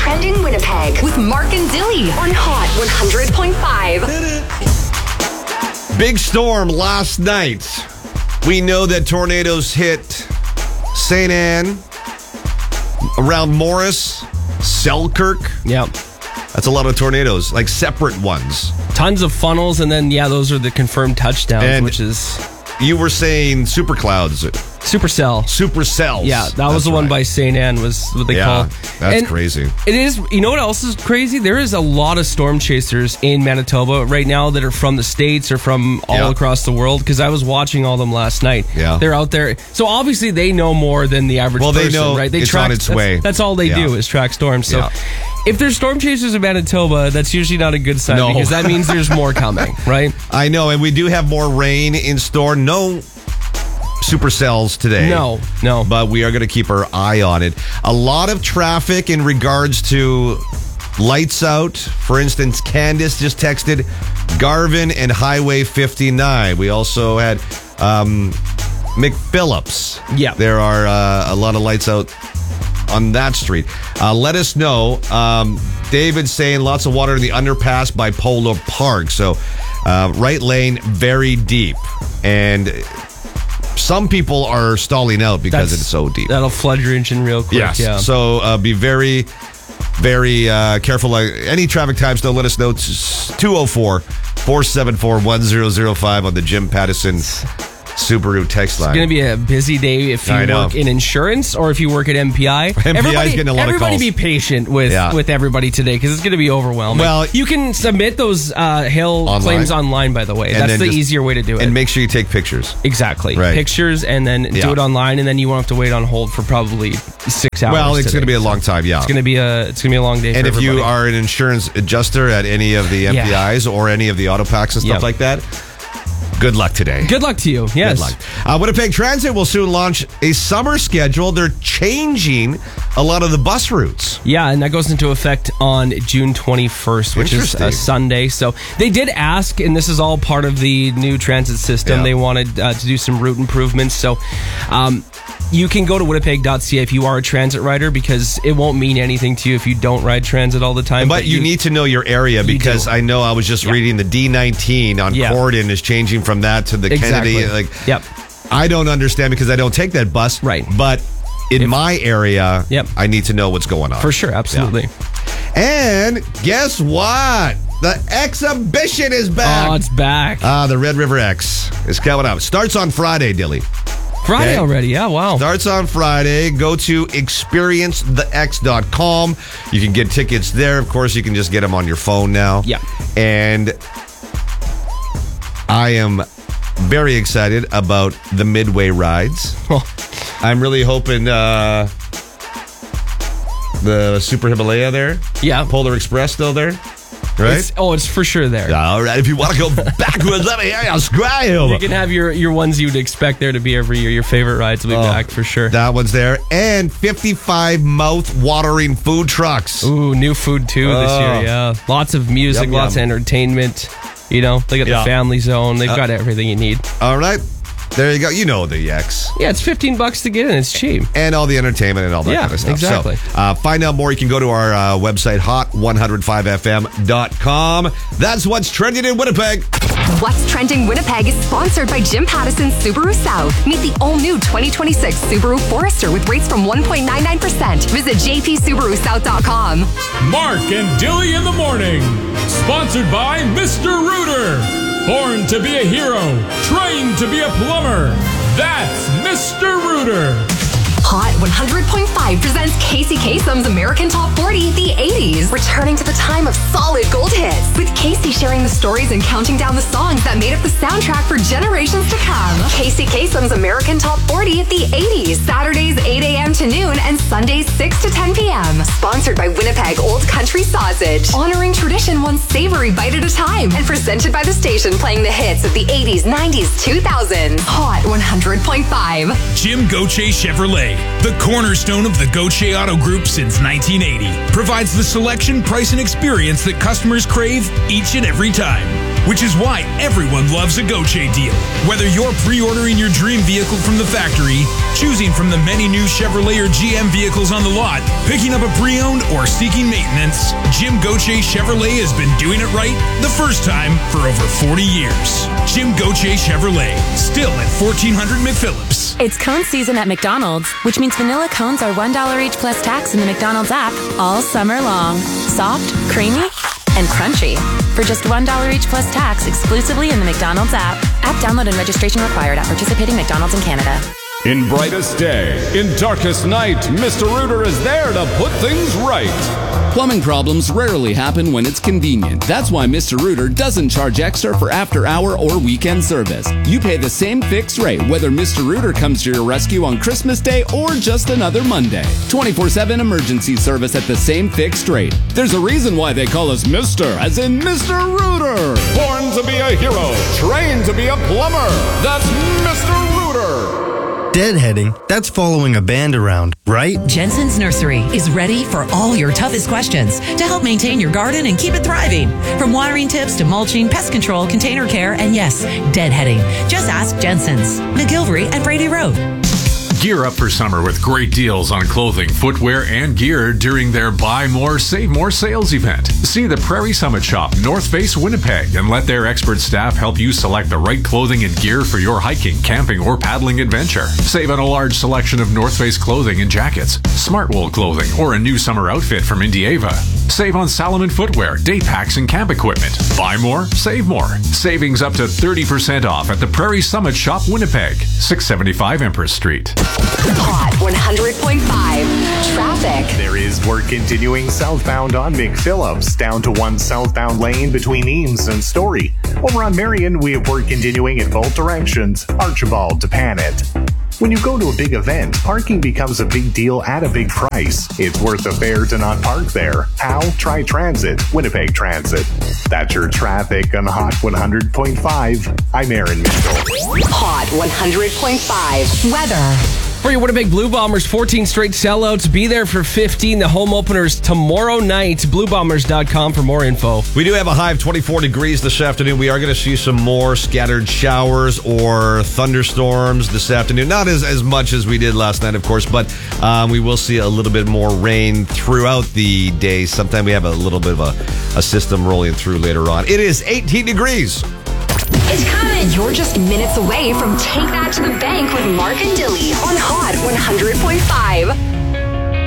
Trending Winnipeg with Mark and Dilly on Hot 100.5. Big storm last night. We know that tornadoes hit St. Anne, around Morris, Selkirk. Yep. That's a lot of tornadoes, like separate ones. Tons of funnels, and then, those are the confirmed touchdowns, which is... You were saying superclouds. Supercell. Yeah, that was the one by St. Anne, was what they call it. That's crazy. It is. You know what else is crazy? There is a lot of storm chasers in Manitoba right now that are from the States or from all across the world, because I was watching all of them last night. Yeah. They're out there. So obviously they know more than the average person, they know right? They it's track, on its way. That's all they do is track storms. So if there's storm chasers in Manitoba, that's usually not a good sign, because that means there's more coming, right? I know, and we do have more rain in store. No supercells today. No. But we are going to keep our eye on it. A lot of traffic in regards to lights out. For instance, Candace just texted Garvin and Highway 59. We also had McPhillips. Yeah. There are a lot of lights out on that street. Let us know. David's saying lots of water in the underpass by Polo Park. So right lane, very deep. And some people are stalling out because it's so deep. That'll flood your engine real quick. Yes. Yeah. So be very, very careful. Any traffic times, though, let us know. It's 204-474-1005 on the Jim Pattison Subaru text line. It's going to be a busy day if you work in insurance or if you work at MPI. MPI is getting a lot of calls. Everybody be patient with everybody today, because it's going to be overwhelming. Well, you can submit those hail claims online, by the way. That's the easier way to do it. And make sure you take pictures. Exactly. Right. Pictures, and then do it online, and then you won't have to wait on hold for probably 6 hours. Well, it's going to be a long time, It's going to be a long day and for everybody. if you are an insurance adjuster at any of the MPIs or any of the auto packs and stuff like that, good luck today. Good luck to you. Yes. Good luck. Winnipeg Transit will soon launch a summer schedule. They're changing a lot of the bus routes. Yeah, and that goes into effect on June 21st, which is a Sunday. So they did ask, and this is all part of the new transit system. They wanted to do some route improvements. So you can go to winnipeg.ca if you are a transit rider, because it won't mean anything to you if you don't ride transit all the time. But you need to know your area, because I know I was just reading the D19 on Corden is changing from that to the Kennedy. I don't understand, because I don't take that bus. Right. But in my area, I need to know what's going on. For sure, absolutely. And guess what? The exhibition is back. Oh, it's back. The Red River X is coming up. Starts on Friday, Dilly. Friday already, yeah, wow. Starts on Friday. Go to experiencethex.com. You can get tickets there. Of course, you can just get them on your phone now. Yeah. And I am very excited about the Midway rides. I'm really hoping the Super Himalaya there. Yeah. Polar Express still there. Right? It's for sure there. All right. If you want to go backwards, let me hear you scream. You can have your ones you'd expect there to be every year. Your favorite rides will be back for sure. That one's there. And 55 mouth-watering food trucks. Ooh, new food too this year, yeah. Lots of music, lots of entertainment. You know, they got the family zone. They've got everything you need. All right. There you go. You know the X. Yeah, it's $15 to get in. It's cheap. And all the entertainment and all that kind of stuff. Exactly. So, find out more. You can go to our website, hot105fm.com. That's what's trending in Winnipeg. What's Trending Winnipeg is sponsored by Jim Pattison Subaru South. Meet the all-new 2026 Subaru Forester with rates from 1.99%. Visit jpsubarusouth.com. Mark and Dilly in the morning. Sponsored by Mr. Rooter. Born to be a hero, trained to be a plumber. That's Mr. Rooter. Hot 100.5 presents Casey Kasem's American Top 40, the 80s. Returning to the time of solid gold hits, with Casey sharing the stories and counting down the songs that made up the soundtrack for generations to come. Casey Kasem's American Top 40, the 80s. Saturdays 8 a.m. to noon and Sundays 6 to 10 p.m. Sponsored by Winnipeg Old Country Sausage. Honoring tradition one savory bite at a time. And presented by the station playing the hits of the 80s, 90s, 2000s. Hot 100.5. Jim Gauthier Chevrolet, the cornerstone of the Gauthier Auto Group since 1980, provides the selection, price, and experience that customers crave each and every time. which is why everyone loves a Gauthier deal. Whether you're pre-ordering your dream vehicle from the factory, choosing from the many new Chevrolet or GM vehicles on the lot, picking up a pre-owned, or seeking maintenance, Jim Gauthier Chevrolet has been doing it right the first time for over 40 years. Jim Gauthier Chevrolet, still at 1400 McPhillips. It's cone season at McDonald's, which means vanilla cones are $1 each plus tax in the McDonald's app all summer long. Soft, creamy, and crunchy. For just $1 each plus tax exclusively in the McDonald's app. App download and registration required at participating McDonald's in Canada. In brightest day, in darkest night, Mr. Rooter is there to put things right. Plumbing problems rarely happen when it's convenient. That's why Mr. Rooter doesn't charge extra for after-hour or weekend service. You pay the same fixed rate whether Mr. Rooter comes to your rescue on Christmas Day or just another Monday. 24/7 emergency service at the same fixed rate. There's a reason why they call us Mr. as in Mr. Rooter. Born to be a hero, trained to be a plumber. That's Mr. Rooter. Deadheading, that's following a band around, right? Jensen's Nursery is ready for all your toughest questions to help maintain your garden and keep it thriving. From watering tips to mulching, pest control, container care, and yes, deadheading. Just ask Jensen's. McGilvery and Brady Road. Gear up for summer with great deals on clothing, footwear, and gear during their Buy More, Save More sales event. See the Prairie Summit Shop, North Face, Winnipeg, and let their expert staff help you select the right clothing and gear for your hiking, camping, or paddling adventure. Save on a large selection of North Face clothing and jackets, Smartwool clothing, or a new summer outfit from Indieva. Save on Salomon footwear, day packs, and camp equipment. Buy more, save more. Savings up to 30% off at the Prairie Summit Shop, Winnipeg, 675 Empress Street. Hot 100.5 traffic. There is work continuing southbound on McPhillips, down to one southbound lane between Eames and Story. Over on Marion, we have work continuing in both directions, Archibald to Panet. When you go to a big event, parking becomes a big deal at a big price. It's worth the fare to not park there. How? Try Transit, Winnipeg Transit. That's your traffic on Hot 100.5. I'm Aaron Mitchell. Hot 100.5 weather. For your Winnipeg Blue Bombers, 14 straight sellouts. Be there for 15. The home openers tomorrow night. BlueBombers.com for more info. We do have a high of 24 degrees this afternoon. We are going to see some more scattered showers or thunderstorms this afternoon. Not as much as we did last night, of course, but we will see a little bit more rain throughout the day. Sometime we have a little bit of a system rolling through later on. It is 18 degrees. It's coming. You're just minutes away from Take That to the Bank with Mark and Dilly on Hot 100.5.